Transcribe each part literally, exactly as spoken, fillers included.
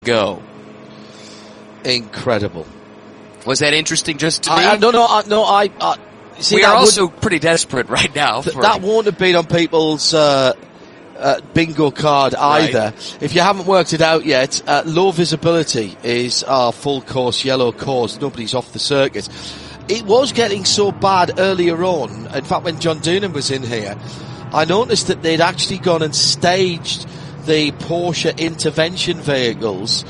go. Incredible. Was that interesting just to I, me? I, no, no, I, no, I... I see, we are also would, pretty desperate right now. Th- for that won't have been on people's uh, uh, bingo card either. Right. If you haven't worked it out yet, uh, low visibility is our full course yellow course. Nobody's off the circuit. It was getting so bad earlier on. In fact, when John Doonan was in here, I noticed that they'd actually gone and staged the Porsche intervention vehicles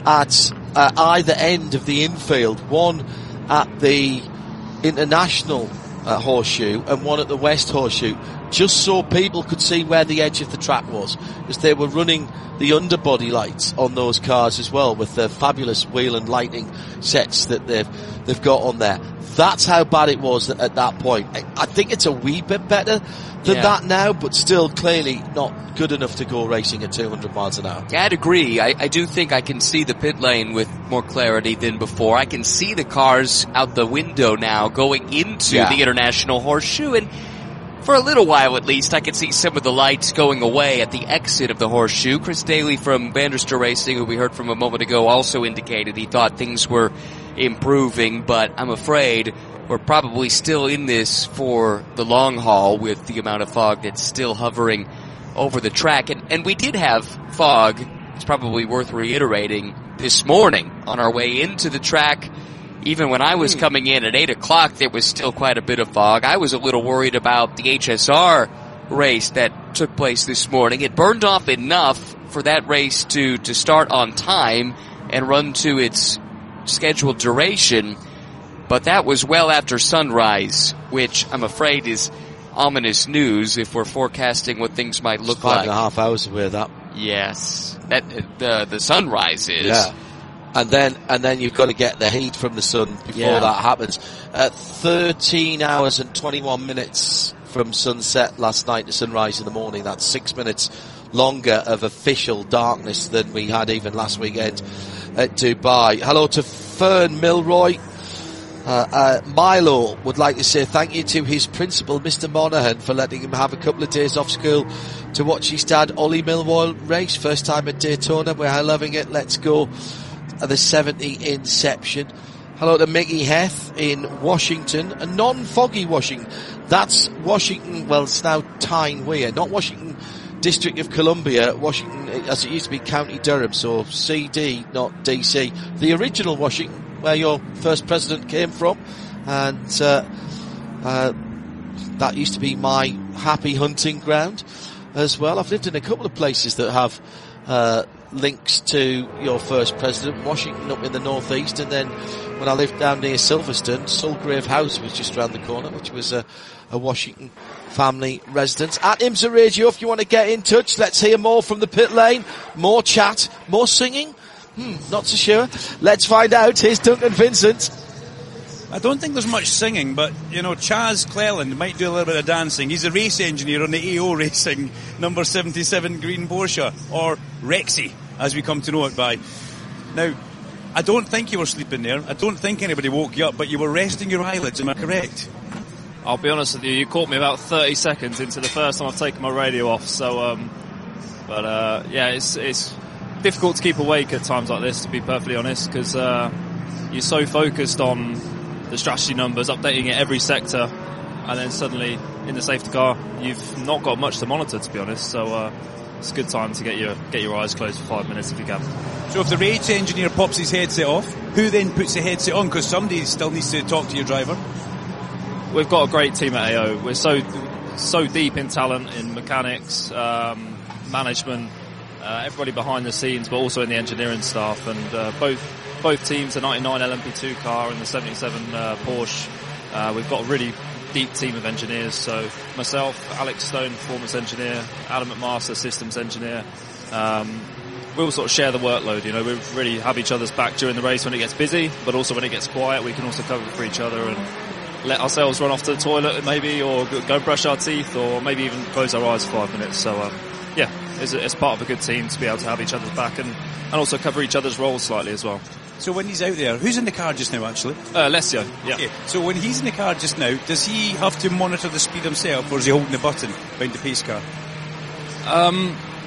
at uh, either end of the infield, one at the International uh, Horseshoe and one at the West Horseshoe, just so people could see where the edge of the track was, because they were running the underbody lights on those cars as well, with the fabulous wheel and lighting sets that they've they've got on there. That's how bad it was at that point. I think it's a wee bit better than yeah. that now, but still clearly not good enough to go racing at two hundred miles an hour. Yeah, I'd agree. I, I do think I can see the pit lane with more clarity than before. I can see the cars out the window now going into yeah. the International Horseshoe, and for a little while at least, I could see some of the lights going away at the exit of the Horseshoe. Chris Daly from Vanderster Racing, who we heard from a moment ago, also indicated he thought things were improving, but I'm afraid we're probably still in this for the long haul with the amount of fog that's still hovering over the track. And, and we did have fog, it's probably worth reiterating, this morning on our way into the track. Even when I was coming in at eight o'clock, there was still quite a bit of fog. I was a little worried about the H S R race that took place this morning. It burned off enough for that race to, to start on time and run to its scheduled duration, but that was well after sunrise, which I'm afraid is ominous news if we're forecasting what things might look it's five like. and a half hours away, that. Yes. That, the, the sunrise is. Yeah. And then, and then you've got to get the heat from the sun before yeah. that happens. At thirteen hours and twenty-one minutes from sunset last night to sunrise in the morning, that's six minutes longer of official darkness than we had even last weekend at Dubai. Hello to Fern Milroy. Uh, uh, Milo would like to say thank you to his principal, Mister Monaghan, for letting him have a couple of days off school to watch his dad, Ollie Milroy, race. First time at Daytona. We're loving it. Let's go. The seventy Inception. Hello to Mickey Heth in Washington, a non-foggy Washington. That's Washington, well, it's now Tyne Weir, not Washington District of Columbia, Washington, as it used to be County Durham, so C D, not D C. The original Washington, where your first president came from, and uh, uh, that used to be my happy hunting ground as well. I've lived in a couple of places that have uh, links to your first president, Washington up in the northeast, and then when I lived down near Silverstone, Sulgrave House was just around the corner, which was a, a Washington family residence. At IMSA Radio, if you want to get in touch, let's hear more from the pit lane, more chat, more singing. Hmm, not so sure. Let's find out. Here's Duncan Vincent. I don't think there's much singing, but, you know, Chaz Cleland might do a little bit of dancing. He's a race engineer on the A O Racing number seventy-seven green Porsche, or Rexy, as we come to know it by. Now, I don't think you were sleeping there. I don't think anybody woke you up, but you were resting your eyelids, am I correct? I'll be honest with you, you caught me about thirty seconds into the first time I've taken my radio off, so, um, but, uh, yeah, it's, it's difficult to keep awake at times like this, to be perfectly honest, because, uh, you're so focused on the strategy numbers, updating it every sector, and then suddenly in the safety car you've not got much to monitor, to be honest, so uh, it's a good time to get your get your eyes closed for five minutes if you can. So if the race engineer pops his headset off, who then puts the headset on, because somebody still needs to talk to your driver? We've got a great team at A O. We're so so deep in talent, in mechanics, um, management, uh, everybody behind the scenes, but also in the engineering staff, and uh, both Both teams, the ninety-nine L M P two car and the seventy-seven uh, Porsche. Uh, we've got a really deep team of engineers. So myself, Alex Stone, performance engineer, Adam McMaster, systems engineer. Um, we all sort of share the workload. You know, we really have each other's back during the race when it gets busy, but also when it gets quiet, we can also cover for each other and let ourselves run off to the toilet maybe, or go brush our teeth, or maybe even close our eyes for five minutes. So, um, yeah, it's, it's part of a good team to be able to have each other's back and, and also cover each other's roles slightly as well. So when he's out there, who's in the car just now, actually? Uh, Alessio, yeah. Okay. So when he's in the car just now, does he have to monitor the speed himself, or is he holding the button behind the pace car? Um,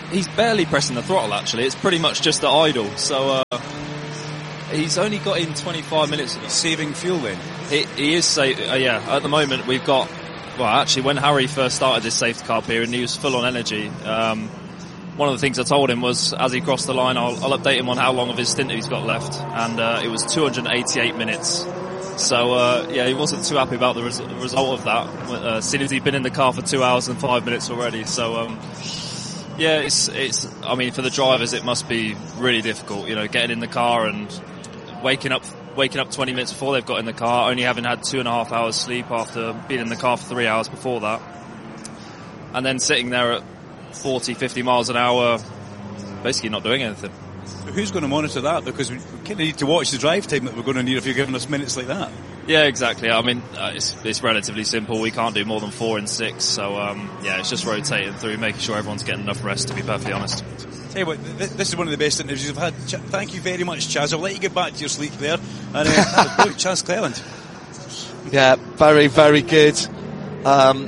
he's barely pressing the throttle, actually. It's pretty much just the idle. So, uh, he's only got in twenty-five minutes. He's saving fuel then? He, he is, sa- uh, yeah, at the moment we've got, well, actually, when Harry first started this safety car period, he was full on energy. Um, one of the things I told him was, as he crossed the line, I'll, I'll update him on how long of his stint he's got left. And, uh, it was two hundred eighty-eight minutes. So, uh, yeah, he wasn't too happy about the res- result of that, uh, seeing as he'd been in the car for two hours and five minutes already. So, um, yeah, it's, it's, I mean, for the drivers, it must be really difficult, you know, getting in the car and waking up, waking up twenty minutes before they've got in the car, only having had two and a half hours sleep after being in the car for three hours before that. And then sitting there at forty, fifty miles an hour, basically not doing anything. Who's going to monitor that? Because we kind of need to watch the drive time that we're going to need if you're giving us minutes like that. Yeah, exactly. I mean, uh, it's, it's relatively simple. We can't do more than four in six. So, um, yeah, it's just rotating through, making sure everyone's getting enough rest, to be perfectly honest. Tell you what, th- this is one of the best interviews I've had. Ch- thank you very much, Chaz. I'll let you get back to your sleep there. And uh, that was Chaz Cleland. Yeah, very, very good. Um,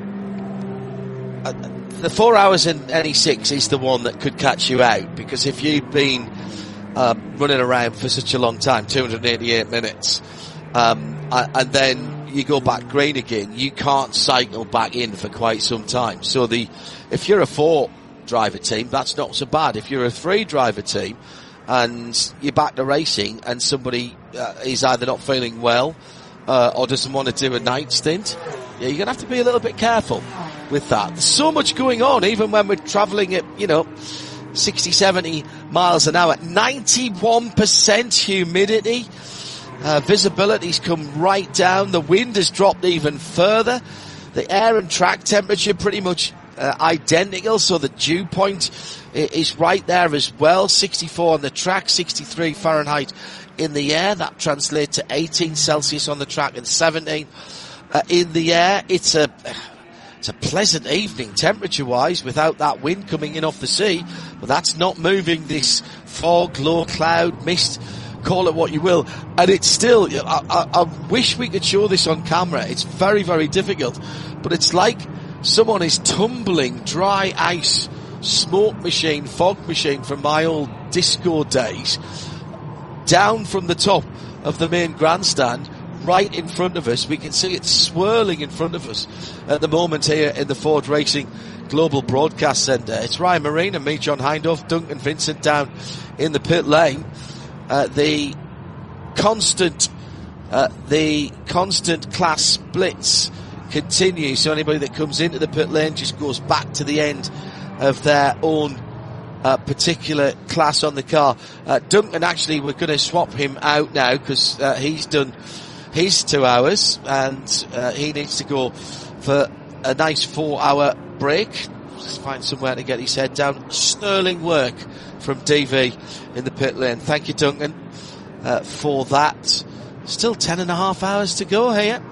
uh, the four hours in N E six is the one that could catch you out, because if you've been uh, running around for such a long time, two hundred eighty-eight minutes, um, and then you go back green again, you can't cycle back in for quite some time. So the if you're a four driver team, that's not so bad. If you're a three driver team and you're back to racing and somebody uh, is either not feeling well uh, or doesn't want to do a night stint, yeah, you're going to have to be a little bit careful with that. There's so much going on, even when we're travelling at, you know, sixty, seventy miles an hour. ninety-one percent humidity. Uh, visibility's come right down. The wind has dropped even further. The air and track temperature pretty much uh, identical, so the dew point is right there as well. sixty-four on the track, sixty-three Fahrenheit in the air. That translates to eighteen Celsius on the track and seventeen uh, in the air. It's a It's a pleasant evening temperature-wise without that wind coming in off the sea, but that's not moving this fog, low cloud, mist, call it what you will. And it's still, I, I, I wish we could show this on camera. It's very, very difficult, but it's like someone is tumbling dry ice, smoke machine, fog machine from my old disco days down from the top of the main grandstand right in front of us. We can see it swirling in front of us at the moment here in the Ford Racing Global Broadcast Centre. It's Ryan Marine and me, John Hindhaugh, Duncan Vincent down in the pit lane. Uh, the constant, uh, the constant class splits continue. So anybody that comes into the pit lane just goes back to the end of their own uh, particular class on the car. Uh, Duncan, actually, we're going to swap him out now because uh, he's done his two hours and uh, he needs to go for a nice four-hour break. Just find somewhere to get his head down. Sterling work from D V in the pit lane. Thank you, Duncan, uh, for that. Still ten and a half hours to go here.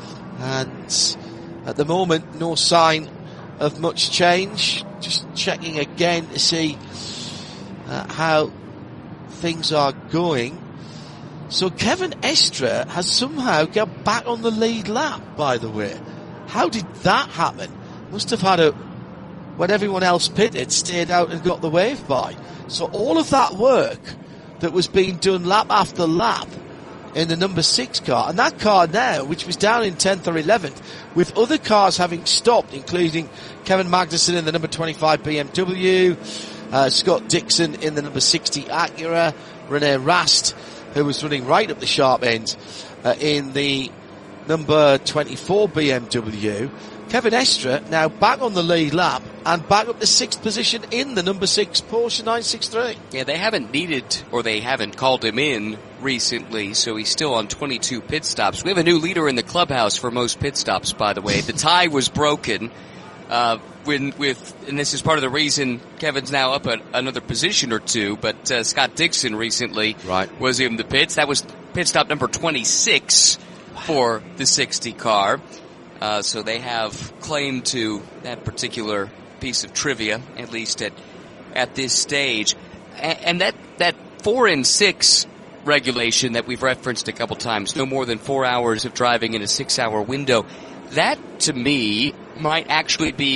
And at the moment, no sign of much change. Just checking again to see uh, how things are going. So Kevin Estre has somehow got back on the lead lap, by the way. How did that happen? Must have had a, when everyone else pitted, stayed out and got the wave by. So all of that work that was being done lap after lap in the number six car, and that car now, which was down in tenth or eleventh, with other cars having stopped, including Kevin Magnussen in the number twenty-five B M W, uh, Scott Dixon in the number sixty Acura, Rene Rast, who was running right up the sharp end uh, in the number twenty-four B M W. Kevin Estre now back on the lead lap and back up the sixth position in the number six Porsche nine sixty-three. Yeah, they haven't needed, or they haven't called him in recently, so he's still on twenty-two pit stops. We have a new leader in the clubhouse for most pit stops, by the way. The tie was broken uh, when, with, and this is part of the reason Kevin's now up at another position or two, but uh, Scott Dixon recently right. was in the pits. That was pit stop number twenty-six for the sixty car. Uh, so they have claim to that particular piece of trivia, at least at at this stage. And, and that, that four and six regulation that we've referenced a couple times, no more than four hours of driving in a six-hour window, that, to me, might actually be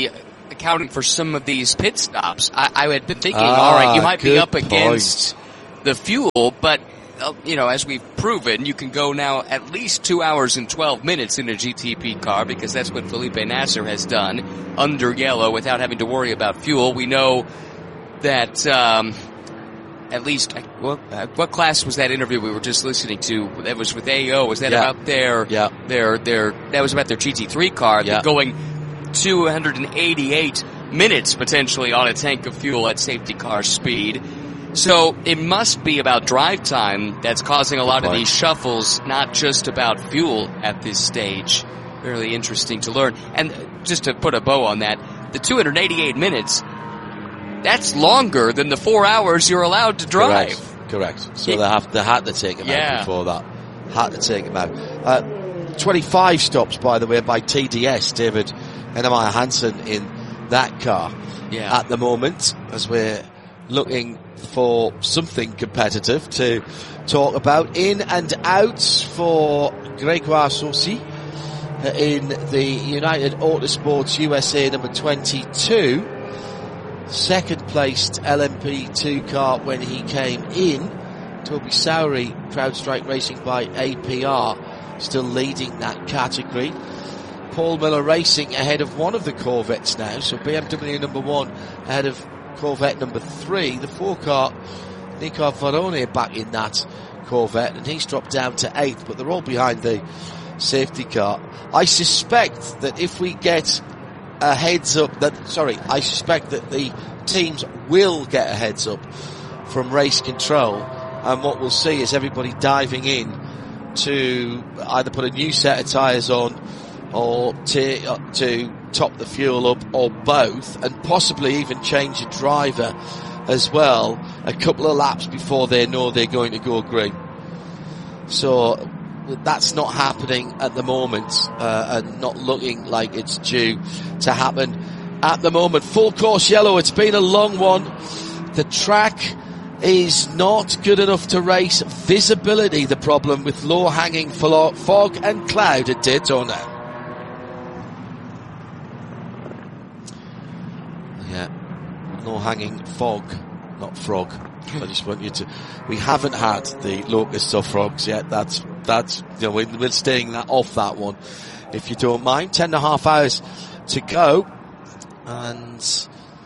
accounting for some of these pit stops. I, I had been thinking, Ah, all right, you might be good up against point. the fuel, but uh, you know, as we've proven, you can go now at least two hours and twelve minutes in a G T P car, because that's what Felipe Nasser has done under yellow without having to worry about fuel. We know that um, at least what, uh, what class was that interview we were just listening to? That was with A O. Was that Yeah. about their Yeah. their their? That was about their G T three car. Yeah. Going two hundred eighty-eight minutes potentially on a tank of fuel at safety car speed. So it must be about drive time that's causing a lot of Right. these shuffles, not just about fuel at this stage. Really interesting to learn. And just to put a bow on that, the two hundred eighty-eight minutes, that's longer than the four hours you're allowed to drive. Correct. Correct. So It- they have they had to take him Yeah. out before that. Had to take him out. Uh, twenty-five stops, by the way, by T D S, David Enemeyer Hansen in that car Yeah. at the moment, as we're looking for something competitive to talk about. In and out for Gregoire Saucy in the United Autosports U S A number twenty-two. Second placed L M P two car when he came in. Toby Sowery, CrowdStrike Racing by A P R, still leading that category. Paul Miller Racing ahead of one of the Corvettes now, so B M W number one ahead of Corvette number three. The four car, Nico Varone back in that Corvette, and he's dropped down to eighth, but they're all behind the safety car. I suspect that if we get a heads up that, sorry, I suspect that the teams will get a heads up from race control, and what we'll see is everybody diving in to either put a new set of tyres on or to, uh, to top the fuel up, or both, and possibly even change a driver as well a couple of laps before they know they're going to go green. So that's not happening at the moment, uh, and not looking like it's due to happen at the moment. Full course yellow, it's been a long one. The track is not good enough to race. Visibility the problem with low hanging fog and cloud at Daytona. Yeah, low hanging fog, not frog. I just want you to, we haven't had the locusts or frogs yet. That's, that's, you know, we're, we're staying that off that one, if you don't mind. Ten and a half hours to go. And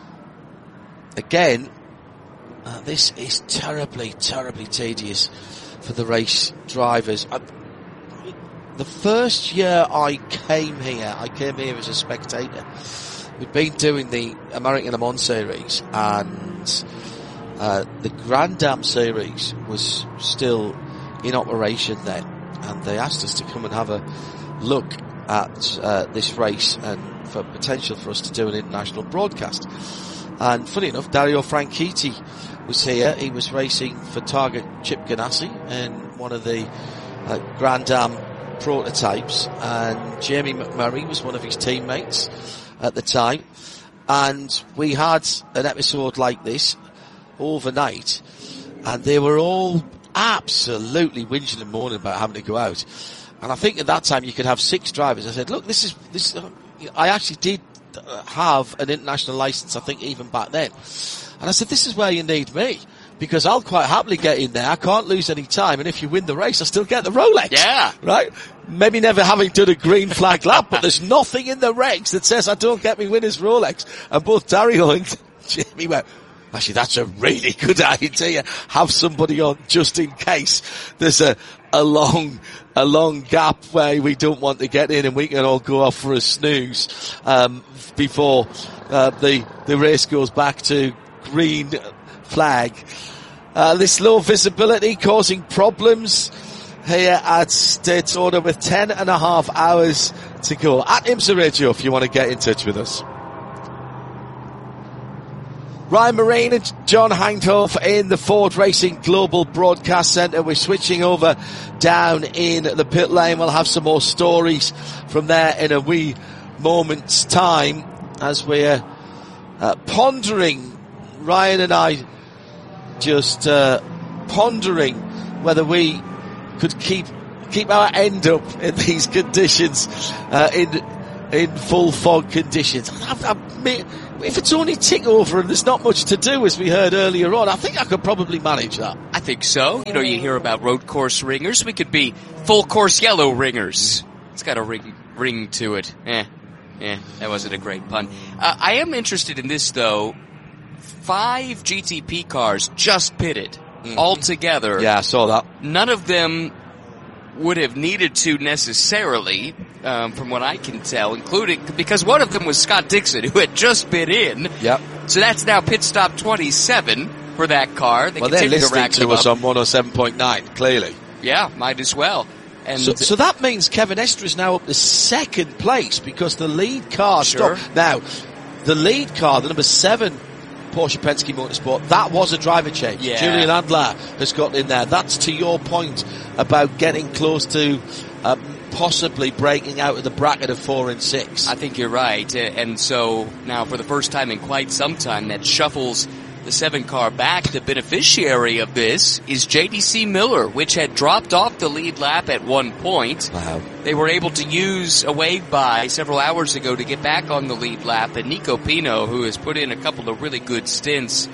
again, uh, this is terribly, terribly tedious for the race drivers. I, the first year I came here, I came here as a spectator. We'd been doing the American Le Mans series, and uh, the Grand Dam series was still in operation then, and they asked us to come and have a look at uh, this race and for potential for us to do an international broadcast. And funny enough, Dario Franchitti was here. He was racing for Target Chip Ganassi in one of the uh, Grand Dam prototypes, and Jamie McMurray was one of his teammates at the time. And we had an episode like this overnight, and they were all absolutely whinging and moaning about having to go out. And I think at that time you could have six drivers. I said, look, this is, this, uh, I actually did have an international license, I think, even back then. And I said, this is where you need me, because I'll quite happily get in there. I can't lose any time. And if you win the race, I still get the Rolex. Yeah. Right? Maybe never having done a green flag lap, but there's nothing in the regs that says I don't get me winner's Rolex. And both Dario and Jamie went, actually, that's a really good idea. Have somebody on just in case there's a, a long, a long gap where we don't want to get in, and we can all go off for a snooze, um, before, uh, the, the race goes back to green flag. Uh, this low visibility causing problems here at Daytona with ten and a half hours to go. At IMSA Radio if you want to get in touch with us. Ryan Marine and John Hindhoff in the Ford Racing Global Broadcast Centre. We're switching over down in the pit lane. We'll have some more stories from there in a wee moment's time as we're uh, pondering, Ryan and I just uh, pondering whether we could keep keep our end up in these conditions uh, in in full fog conditions. I, I, I, if it's only tick over and there's not much to do, as we heard earlier on, I think I could probably manage that. I think so. You know, you hear about road course ringers. We could be full course yellow ringers. It's got a ring, ring to it. Eh, eh, that wasn't a great pun. Uh, I am interested in this, though. Five G T P cars just pitted mm-hmm. all together. Yeah, I saw that. None of them would have needed to necessarily, um, from what I can tell, including, because one of them was Scott Dixon, who had just been in. Yep. So that's now pit stop twenty-seven for that car. They well, they're listening to, to us on one oh seven point nine, clearly. Yeah, might as well. And so, so that means Kevin Estre is now up to second place because the lead car sure. stopped. Now, the lead car, the number seven Porsche Penske Motorsport, that was a driver change. Yeah. Julian Adler has got in there. That's to your point about getting close to uh, possibly breaking out of the bracket of four and six. I think you're right. And so now for the first time in quite some time, that shuffles the seven car back. The beneficiary of this is J D C Miller, which had dropped off the lead lap at one point. Wow. They were able to use a wave by several hours ago to get back on the lead lap, and Nico Pino, who has put in a couple of really good stints.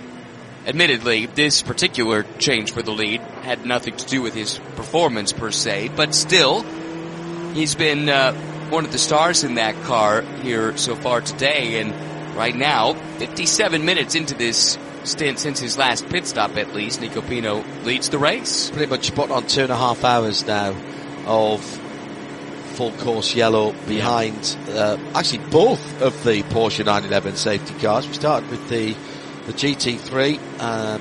Admittedly, this particular change for the lead had nothing to do with his performance per se, but still, he's been uh, one of the stars in that car here so far today, and right now, fifty-seven minutes into this stint since his last pit stop at least, Nico Pino leads the race. Pretty much spot on two and a half hours now of full course yellow behind uh, actually both of the Porsche nine eleven safety cars. We started with the the G T three um,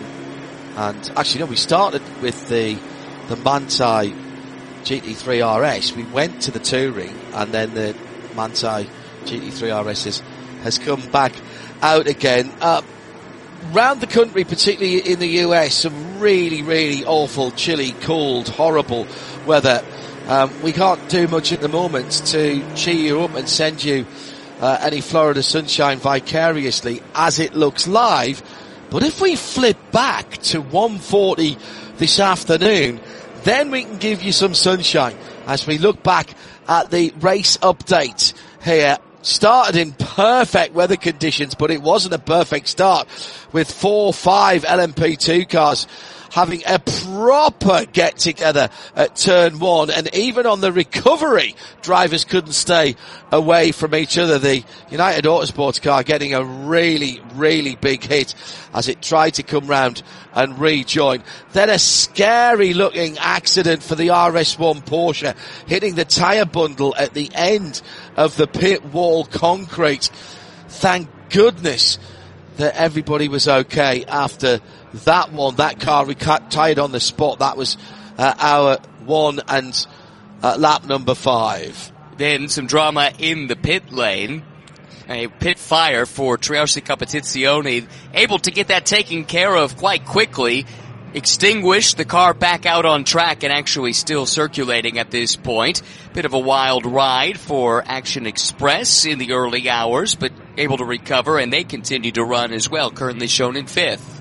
and actually no, we started with the the Manthey G T three R S. We went to the Touring and then the Manthey G T three R S is has come back out again. Uh, round the country, particularly in the U S, some really, really awful, chilly, cold, horrible weather. Um, we can't do much at the moment to cheer you up and send you uh, any Florida sunshine vicariously as it looks live. But if we flip back to one forty this afternoon, then we can give you some sunshine as we look back at the race update here. Started in perfect weather conditions, but it wasn't a perfect start with four, five L M P two cars having a proper get-together at turn one, and even on the recovery, drivers couldn't stay away from each other. The United Autosports car getting a really, really big hit as it tried to come round and rejoin. Then a scary-looking accident for the R S one Porsche, hitting the tyre bundle at the end of the pit wall concrete. Thank goodness that everybody was okay after that one. That car retired on the spot. That was uh, our one and uh, lap number five. Then some drama in the pit lane. A pit fire for Triossi Competizione, able to get that taken care of quite quickly. Extinguished, the car back out on track and actually still circulating at this point. Bit of a wild ride for Action Express in the early hours, but able to recover, and they continue to run as well, currently shown in fifth.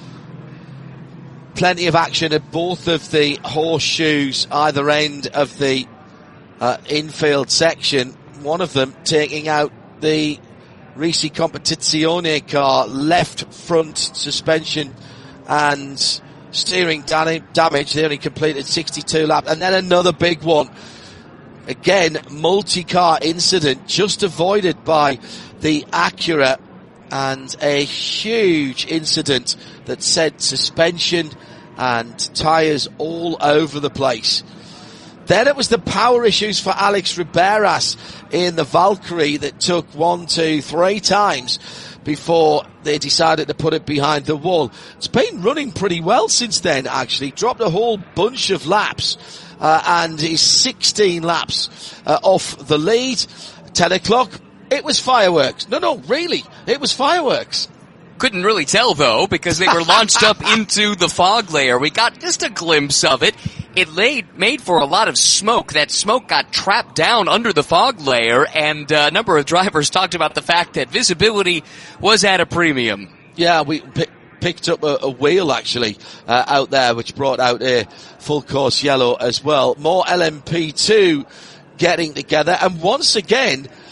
Plenty of action at both of the horseshoes, either end of the uh, infield section. One of them taking out the Risi Competizione car, left front suspension and steering damage. They only completed sixty-two laps. And then another big one. Again, multi-car incident just avoided by the Acura, and a huge incident that sent suspension and tyres all over the place. Then it was the power issues for Alex Riberas in the Valkyrie that took one, two, three times before they decided to put it behind the wall. It's been running pretty well since then, actually. Dropped a whole bunch of laps, uh, and is sixteen laps uh, off the lead. ten o'clock, it was fireworks. No, no, really, it was fireworks. Couldn't really tell, though, because they were launched up into the fog layer. We got just a glimpse of it. It laid, made for a lot of smoke. That smoke got trapped down under the fog layer, and a number of drivers talked about the fact that visibility was at a premium. Yeah, we p- picked up a, a wheel, actually, uh, out there, which brought out a full course yellow as well. More L M P two getting together, and once again,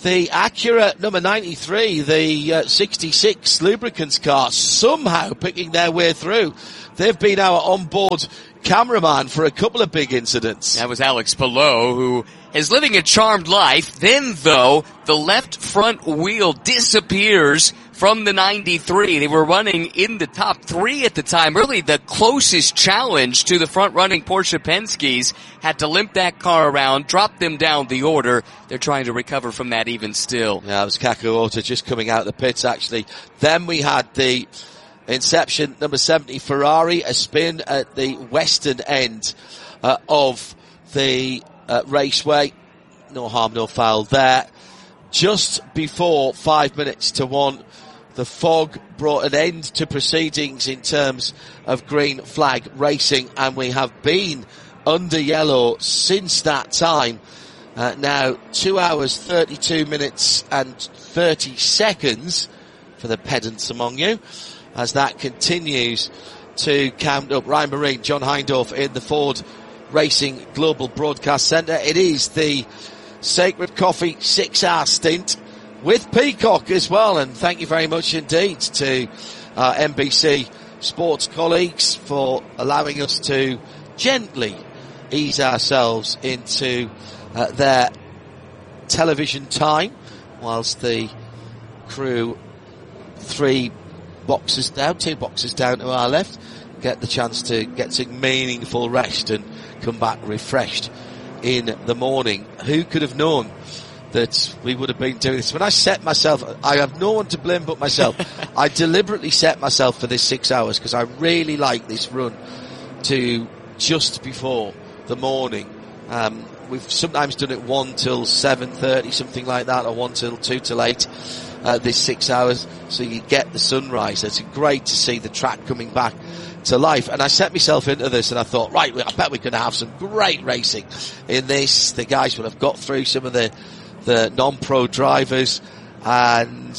the Acura number ninety-three, the uh, sixty-six lubricants car, somehow picking their way through. They've been our onboard cameraman for a couple of big incidents. That was Alex Palou, who is living a charmed life. Then, though, the left front wheel disappears from the ninety-three. They were running in the top three at the time. Really the closest challenge to the front-running Porsche Penske's. Had to limp that car around, drop them down the order. They're trying to recover from that even still. Yeah, it was Kakaoto just coming out of the pits, actually. Then we had the Inception number seventy Ferrari, a spin at the western end uh, of the uh, raceway. No harm, no foul there. Just before five minutes to one, the fog brought an end to proceedings in terms of green flag racing, and we have been under yellow since that time. Uh, now, two hours, thirty-two minutes and thirty seconds for the pedants among you, as that continues to count up. Ryan Marine, John Hindorf in the Ford Racing Global Broadcast Centre. It is the Sacred Coffee six-hour stint with Peacock as well, and thank you very much indeed to our N B C Sports colleagues for allowing us to gently ease ourselves into uh, their television time, whilst the crew three boxes down, two boxes down to our left, get the chance to get some meaningful rest and come back refreshed in the morning. Who could have known that we would have been doing this? When I set myself, I have no one to blame but myself. I deliberately set myself for this six hours because I really like this run to just before the morning. Um, we've sometimes done it one till seven thirty, something like that, or one till two till eight. Uh, this six hours, so you get the sunrise. It's great to see the track coming back to life. And I set myself into this, and I thought, right, I bet we're going to have some great racing in this. The guys will have got through some of the the non-pro drivers, and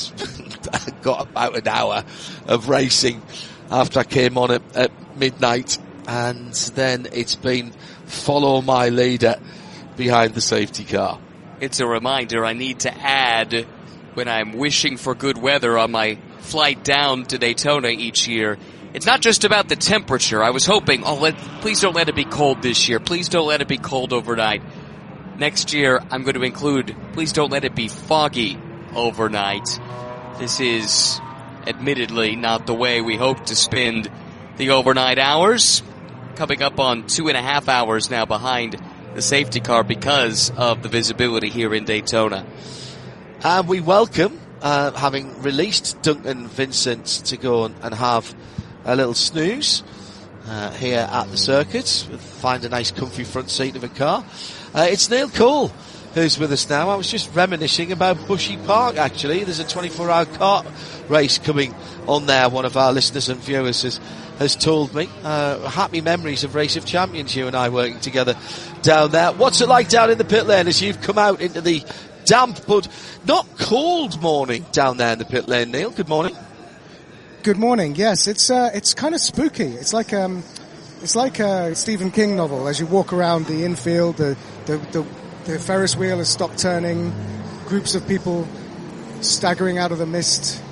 got about an hour of racing after I came on at, at midnight, and then it's been follow my leader behind the safety car. It's a reminder I need to add when I'm wishing for good weather on my flight down to Daytona each year. It's not just about the temperature. I was hoping, oh, let, please don't let it be cold this year. Please don't let it be cold overnight. Next year, I'm going to include, please don't let it be foggy overnight. This is admittedly not the way we hope to spend the overnight hours. Coming up on two and a half hours now behind the safety car because of the visibility here in Daytona. And we welcome, uh, having released Duncan Vincent to go and, and have a little snooze uh, here at the circuit, find a nice comfy front seat of a car. Uh, it's Neil Cole who's with us now. I was just reminiscing about Bushy Park, actually. There's a twenty-four hour kart race coming on there, one of our listeners and viewers has, has told me. Uh, happy memories of Race of Champions, you and I working together down there. What's it like down in the pit lane as you've come out into the damp but not cold morning down there in the pit lane, Neil? Good morning. Good morning. Yes, it's uh, it's kind of spooky. It's like um, it's like a Stephen King novel. As you walk around the infield, the the the, the Ferris wheel has stopped turning. Groups of people staggering out of the mist,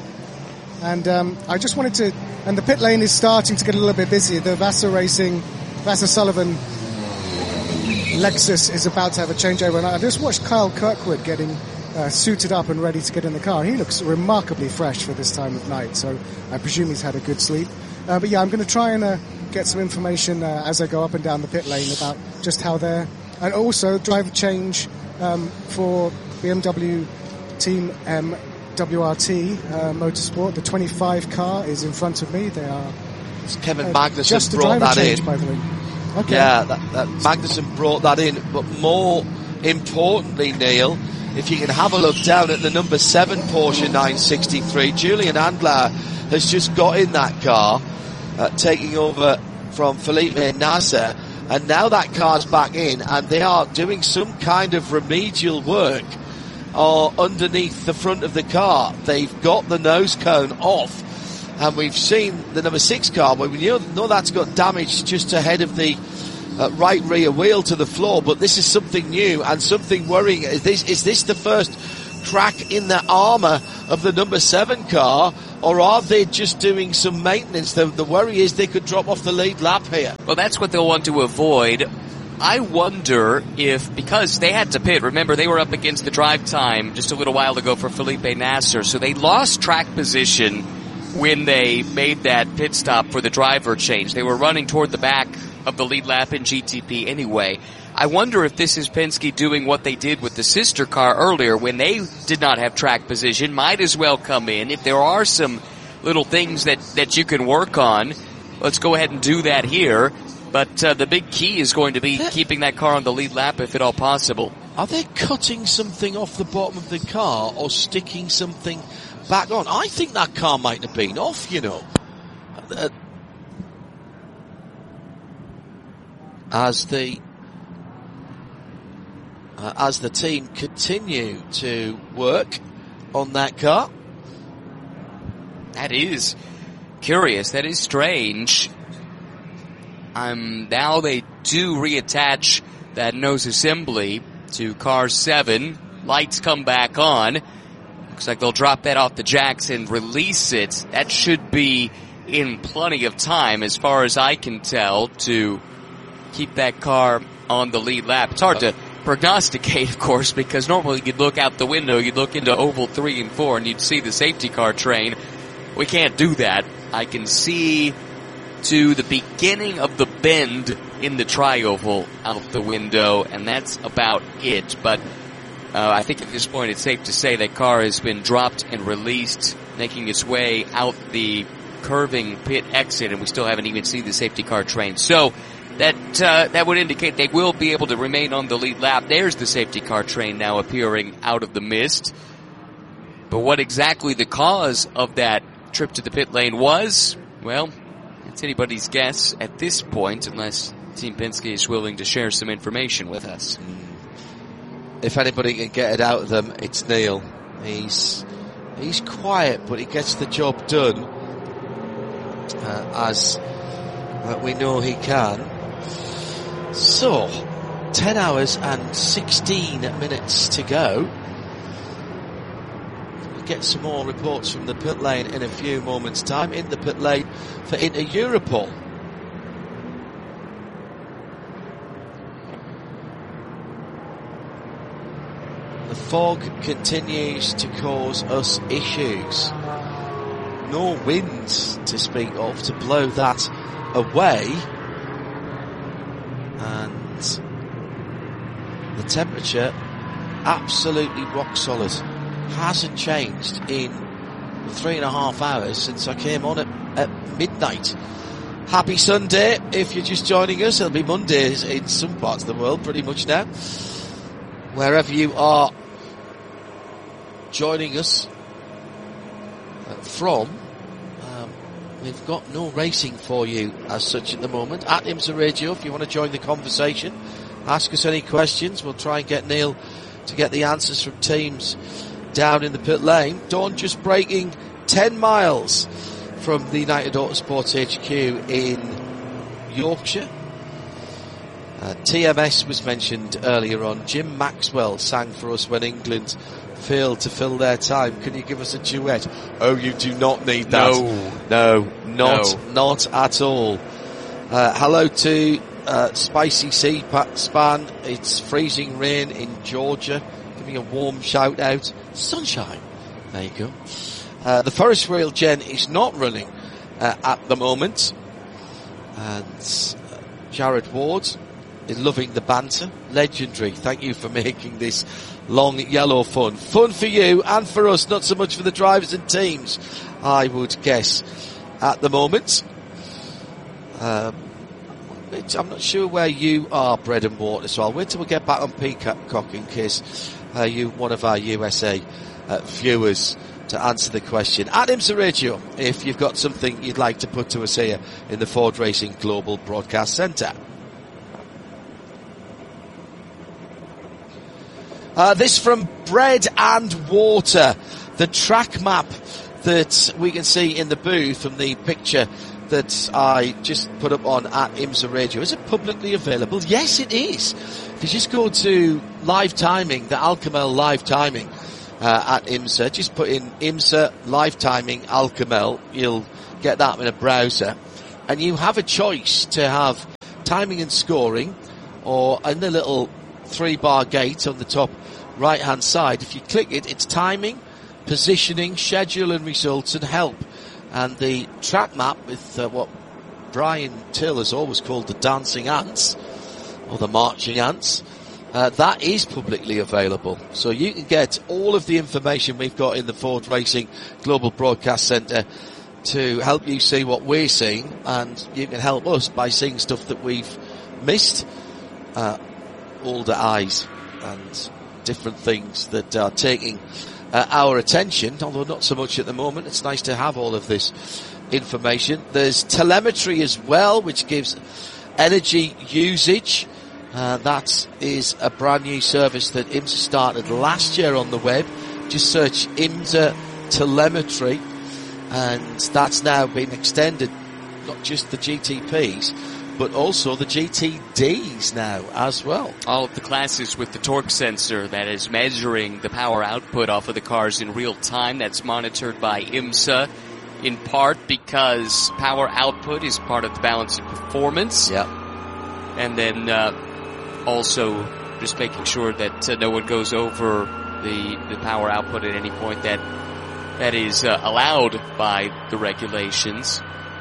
and um, I just wanted to. And the pit lane is starting to get a little bit busy. The Vassar Racing, Vassar Sullivan Lexus is about to have a changeover, and I just watched Kyle Kirkwood getting uh, suited up and ready to get in the car. He looks remarkably fresh for this time of night, so I presume he's had a good sleep. Uh, but yeah, I'm going to try and uh, get some information uh, as I go up and down the pit lane about just how they're, and also driver change um, for B M W Team M W R T uh, Motorsport. The twenty-five car is in front of me. They are Kevin uh, Magnussen just a brought driver that change, in. by the way. Okay. Yeah, that, that Magnussen brought that in, but more importantly, Neil, if you can have a look down at the number seven Porsche nine sixty-three, Julian Andler has just got in that car, uh, taking over from Felipe Nasser, and now that car's back in, and they are doing some kind of remedial work uh, underneath the front of the car. They've got the nose cone off, and we've seen the number six car, but we know, know that's got damage just ahead of the uh, right rear wheel to the floor, but this is something new and something worrying. Is this, is this the first crack in the armour of the number seven car, or are they just doing some maintenance? The, the worry is they could drop off the lead lap here. Well, that's what they'll want to avoid. I wonder if, because they had to pit, remember they were up against the drive time just a little while ago for Felipe Nasser, so they lost track position when they made that pit stop for the driver change. They were running toward the back of the lead lap in G T P anyway. I wonder if this is Penske doing what they did with the sister car earlier when they did not have track position. Might as well come in. If there are some little things that, that you can work on, let's go ahead and do that here. But uh, the big key is going to be keeping that car on the lead lap if at all possible. Are they cutting something off the bottom of the car or sticking something back on? I think that car might have been off, you know. Uh, as the uh, as the team continue to work on that car. That is curious. That is strange. Um, now they do reattach that nose assembly to car seven. Lights come back on. Looks like they'll drop that off the jacks and release it. That should be in plenty of time, as far as I can tell, to keep that car on the lead lap. It's hard to prognosticate, of course, because normally you'd look out the window, you'd look into oval three and four, and you'd see the safety car train. We can't do that. I can see to the beginning of the bend in the tri-oval out the window, and that's about it. But uh, I think at this point it's safe to say that car has been dropped and released, making its way out the curving pit exit, and we still haven't even seen the safety car train. So that uh, that would indicate they will be able to remain on the lead lap. There's the safety car train now appearing out of the mist. But what exactly the cause of that trip to the pit lane was, well, it's anybody's guess at this point, unless Team Penske is willing to share some information with us. If anybody can get it out of them, it's Neil. He's he's quiet, but he gets the job done, uh, as uh, we know he can. So, ten hours and sixteen minutes to go. We'll get some more reports from the pit lane in a few moments' time. In the pit lane for Inter Europol. The fog continues to cause us issues. No wind to speak of to blow that away. And the temperature absolutely rock solid. Hasn't changed in three and a half hours since I came on at, at midnight. Happy Sunday if you're just joining us. It'll be Mondays in some parts of the world pretty much now. Wherever you are joining us from, um, we've got no racing for you as such at the moment. At IMSA Radio, if you want to join the conversation, ask us any questions. We'll try and get Neil to get the answers from teams down in the pit lane. Dawn just breaking ten miles from the United Autosports H Q in Yorkshire. Uh, T M S was mentioned earlier on. Jim Maxwell sang for us when England failed to fill their time. Can you give us a duet? Oh, you do not need that. No. No, not, no. not at all. Uh, hello to uh, Spicy Sea Span. It's freezing rain in Georgia. Giving a warm shout out. Sunshine. There you go. Uh, the Forest Rail Gen is not running uh, at the moment. And uh, Jared Ward is loving the banter. Legendary. Thank you for making this long yellow fun. Fun for you and for us, not so much for the drivers and teams, I would guess, at the moment. Um, it's, I'm not sure where you are, bread and water, so I'll wait till we get back on Peacock in case uh, you one of our U S A uh, viewers to answer the question. At IMSA Radio, if you've got something you'd like to put to us here in the Ford Racing Global Broadcast Centre. Uh, this from Bread and Water, the track map that we can see in the booth from the picture that I just put up on at IMSA Radio, is it publicly available? Yes, it is. If you just go to live timing, the Alcamel live timing uh, at IMSA, just put in IMSA live timing Alcamel, you'll get that in a browser, and you have a choice to have timing and scoring, or in the little three bar gate on the top right hand side. If you click it, it's timing, positioning, schedule and results, and help. And the track map with uh, what Brian Till has always called the dancing ants, or the marching ants, uh, that is publicly available. So you can get all of the information we've got in the Ford Racing Global Broadcast Centre to help you see what we're seeing, and you can help us by seeing stuff that we've missed, uh, older eyes and different things that are taking uh, our attention, although not so much at the moment. It's nice to have all of this information. There's telemetry as well, which gives energy usage. Uh, that is a brand new service that IMSA started last year on the web. Just search IMSA telemetry, and that's now been extended, not just the G T Ps, but also the G T Ds now as well. All of the classes with the torque sensor that is measuring the power output off of the cars in real time. That's monitored by IMSA, in part because power output is part of the balance of performance. Yeah. And then uh, also just making sure that uh, no one goes over the the power output at any point that that is uh, allowed by the regulations.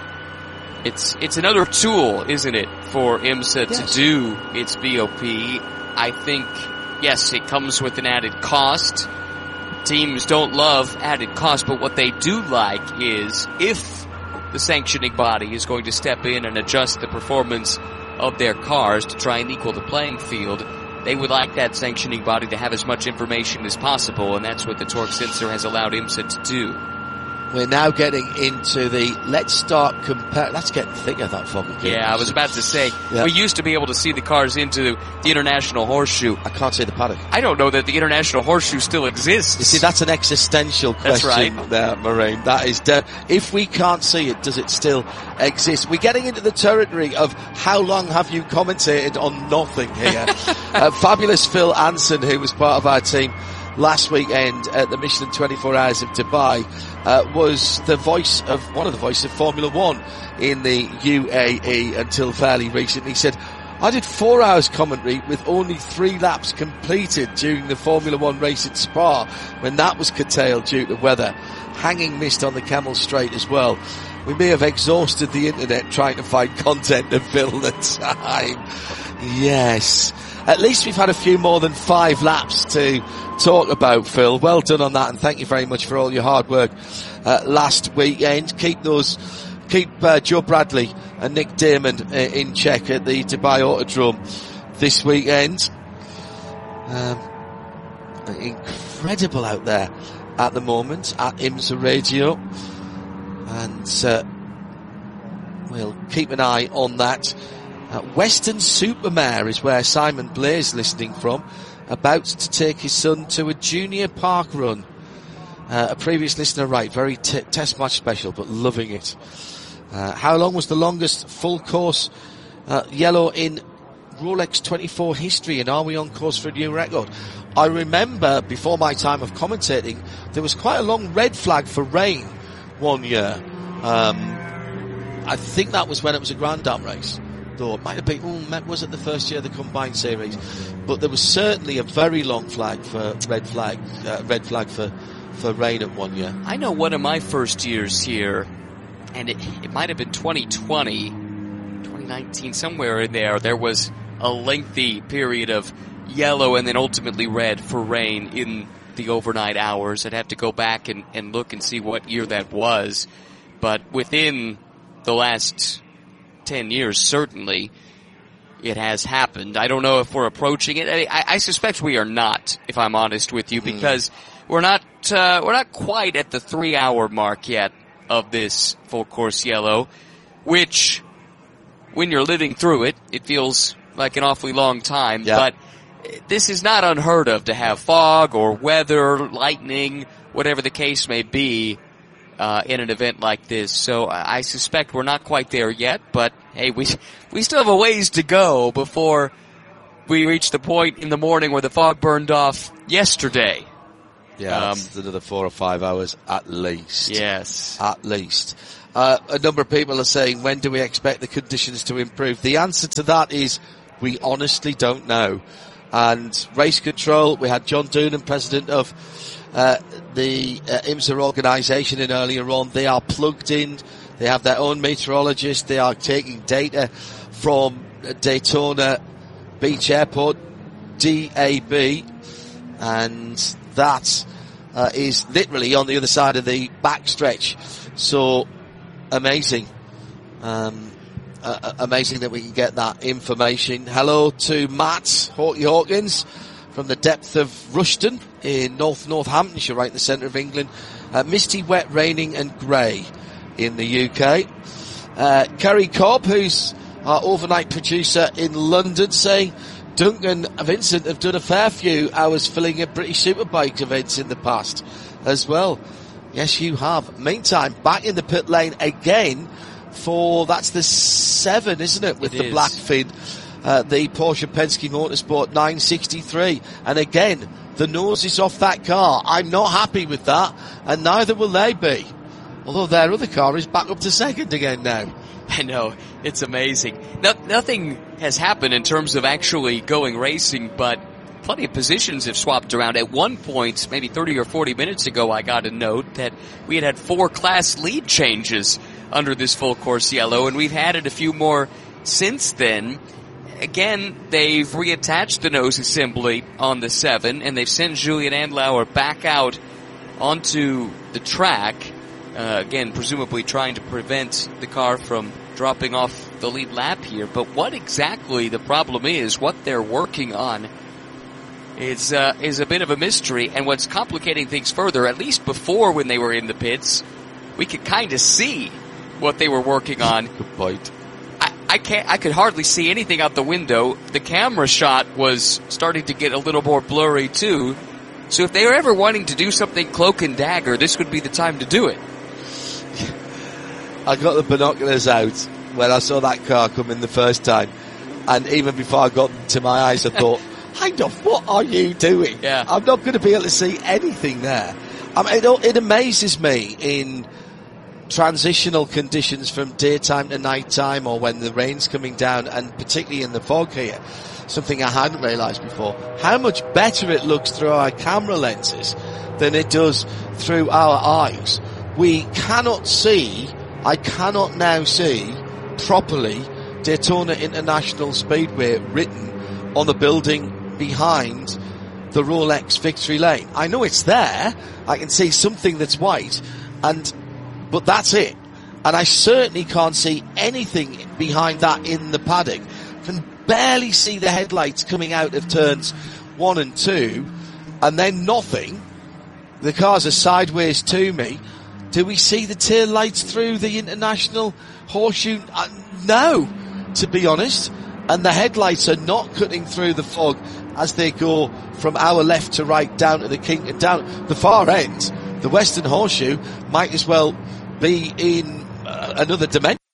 It's it's another tool, isn't it, for IMSA yes. to do its V O P. I think, yes, it comes with an added cost. Teams don't love added cost, but what they do like is if the sanctioning body is going to step in and adjust the performance of their cars to try and equal the playing field, they would like that sanctioning body to have as much information as possible, and that's what the torque sensor has allowed IMSA to do. We're now getting into the let's start compare. That's getting thicker, that fog again. Yeah, I was about to say, yeah. We used to be able to see the cars into the International Horseshoe. I can't see the paddock. I don't know that the International Horseshoe still exists. You see, that's an existential question. That's right. There, Moraine. That is de- if we can't see it, does it still exist? We're getting into the territory of how long have you commentated on nothing here. uh, fabulous Phil Anson, who was part of our team last weekend at the Michelin twenty-four Hours of Dubai, uh, was the voice of, one of the voices of Formula One in the U A E until fairly recently. He said, I did four hours commentary with only three laps completed during the Formula One race at Spa when that was curtailed due to weather. Hanging mist on the Camel Straight as well. We may have exhausted the internet trying to find content to fill the time. Yes. At least we've had a few more than five laps to talk about, Phil. Well done on that, and thank you very much for all your hard work uh, last weekend. Keep those, keep uh, Joe Bradley and Nick Damon uh, in check at the Dubai Autodrome this weekend. Um, incredible out there at the moment at IMSA Radio, and uh, we'll keep an eye on that. Uh, Western Supermare is where Simon Blair's listening from, about to take his son to a junior park run. Uh, a previous listener, right, very t- test match special, but loving it. Uh, how long was the longest full course uh, yellow in Rolex twenty-four history, and are we on course for a new record? I remember before my time of commentating, there was quite a long red flag for rain one year. Um, I think that was when it was a Grand Dam race. Though it might have been, oh, was it the first year of the combined series? But there was certainly a very long flag for red flag, uh, red flag for, for rain at one year. I know one of my first years here, and it, it might have been twenty twenty, twenty nineteen, somewhere in there, there was a lengthy period of yellow and then ultimately red for rain in the overnight hours. I'd have to go back and, and look and see what year that was. But within the last ten years, certainly, it has happened. I don't know if we're approaching it. I, I suspect we are not, if I'm honest with you, because mm. we're not, uh, we're not quite at the three hour mark yet of this full course yellow, which, when you're living through it, it feels like an awfully long time, yeah. But this is not unheard of to have fog or weather, lightning, whatever the case may be, uh, in an event like this. So I suspect we're not quite there yet, but hey, we we still have a ways to go before we reach the point in the morning where the fog burned off yesterday. Yeah, Um, it's another four or five hours at least. Yes. At least. Uh, a number of people are saying, when do we expect the conditions to improve? The answer to that is, we honestly don't know. And race control, we had John Doonan, president of uh, the uh, IMSA organisation, in earlier on. They are plugged in. They have their own meteorologist. They are taking data from Daytona Beach Airport, D A B, and that uh, is literally on the other side of the backstretch. So amazing. Um, uh, amazing that we can get that information. Hello to Matt Hawkey Hawkins from the depth of Rushton in North Northamptonshire, right in the centre of England. Uh, misty, wet, raining and grey in the U K. Uh, Kerry Cobb, who's our overnight producer in London, saying Duncan and Vincent have done a fair few hours filling in British Superbike events in the past as well. Yes, you have. Meantime, back in the pit lane again for, that's the seven, isn't it, with It the is. black fin, uh, the Porsche Penske Motorsport nine sixty-three. And again, the nose is off that car. I'm not happy with that, and neither will they be. Although their other car is back up to second again now. I know, it's amazing. No, nothing has happened in terms of actually going racing, but plenty of positions have swapped around. At one point, maybe thirty or forty minutes ago, I got a note that we had had four class lead changes under this full course yellow, and we've added a few more since then. Again, they've reattached the nose assembly on the seven, and they've sent Julian Andlauer back out onto the track. Uh, again, presumably trying to prevent the car from dropping off the lead lap here. But what exactly the problem is, what they're working on, is uh, is a bit of a mystery. And what's complicating things further, at least before when they were in the pits, we could kind of see what they were working on. Good point. I, I can't. I could hardly see anything out the window. The camera shot was starting to get a little more blurry too. So if they were ever wanting to do something cloak and dagger, this would be the time to do it. I got the binoculars out when I saw that car come in the first time, and even before I got to my eyes, I thought, "Hang on, what are you doing? Yeah. I'm not going to be able to see anything there." I mean, it, it amazes me in transitional conditions from daytime to nighttime, or when the rain's coming down, and particularly in the fog here, something I hadn't realised before, how much better it looks through our camera lenses than it does through our eyes. We cannot see, I cannot now see properly Daytona International Speedway written on the building behind the Rolex Victory Lane. I know it's there, I can see something that's white, and but that's it. And I certainly can't see anything behind that in the paddock. Can barely see the headlights coming out of turns one and two, and then nothing. The cars are sideways to me. Do we see the tail lights through the International Horseshoe? Uh, no, to be honest. And the headlights are not cutting through the fog as they go from our left to right down to the King and down the far end. The Western Horseshoe might as well be in uh, another dimension.